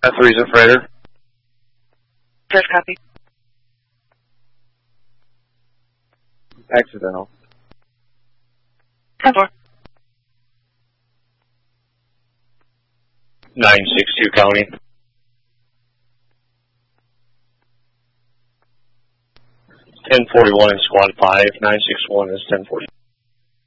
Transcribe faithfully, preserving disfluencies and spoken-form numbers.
F three is a freighter. First copy. Accidental. ten four. nine six two County. ten forty-one in Squad five. nine six one is ten forty.